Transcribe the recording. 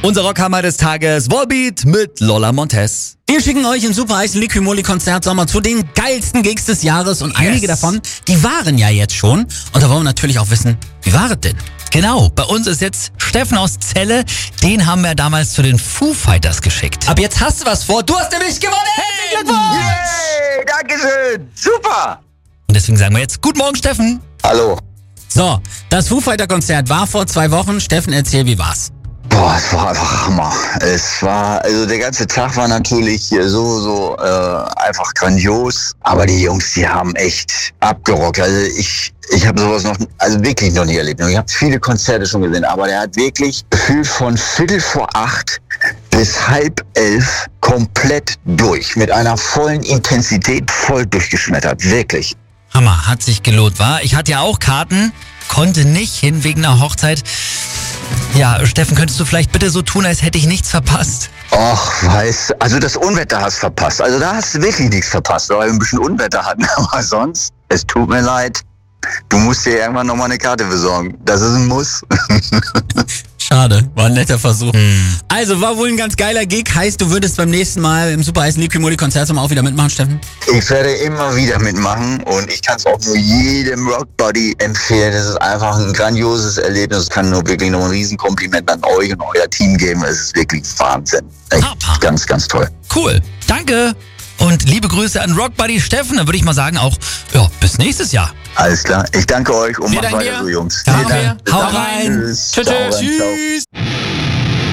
Unser Rockhammer des Tages, Volbeat mit Lola Montez. Wir schicken euch ein super heißen Liquimoli-Konzert Sommer zu den geilsten Gigs des Jahres und einige davon, die waren ja jetzt schon. Und da wollen wir natürlich auch wissen, wie war es denn? Genau, bei uns ist jetzt Steffen aus Celle, den haben wir damals zu den Foo Fighters geschickt. Ab jetzt hast du was vor, du hast nämlich gewonnen! Herzlichen Glückwunsch! Yay, Dankeschön, super! Und deswegen sagen wir jetzt, guten Morgen Steffen. Hallo. So, das Foo Fighter-Konzert war vor 2 Wochen. Steffen, erzähl, wie war's? Boah, es war einfach Hammer. Also der ganze Tag war natürlich so einfach grandios. Aber die Jungs, die haben echt abgerockt. Also ich habe sowas wirklich noch nie erlebt. Ich habe viele Konzerte schon gesehen, aber der hat wirklich gefühlt von 7:45 bis 10:30 komplett durch. Mit einer vollen Intensität voll durchgeschmettert. Wirklich. Hammer, hat sich gelohnt, war. Ich hatte ja auch Karten, konnte nicht hin wegen einer Hochzeit. Ja, Steffen, könntest du vielleicht bitte so tun, als hätte ich nichts verpasst? Och, also das Unwetter hast verpasst. Also da hast du wirklich nichts verpasst, weil wir ein bisschen Unwetter hatten. Aber sonst, es tut mir leid. Du musst dir irgendwann nochmal eine Karte besorgen. Das ist ein Muss. Schade, war ein netter Versuch. Also, war wohl ein ganz geiler Gig. Heißt, du würdest beim nächsten Mal im super heißen Liquimoli-Konzert auch wieder mitmachen, Steffen? Ich werde immer wieder mitmachen und ich kann es auch nur jedem Rockbuddy empfehlen. Es ist einfach ein grandioses Erlebnis. Ich kann nur wirklich noch ein Riesenkompliment an euch und euer Team geben. Es ist wirklich Wahnsinn. Echt ganz, ganz toll. Cool, danke. Und liebe Grüße an Rockbuddy Steffen. Dann würde ich mal sagen auch, ja, bis nächstes Jahr. Alles klar. Ich danke euch und macht weiter so, Jungs. Hau rein. Tschüss. Tschüss. Ciao.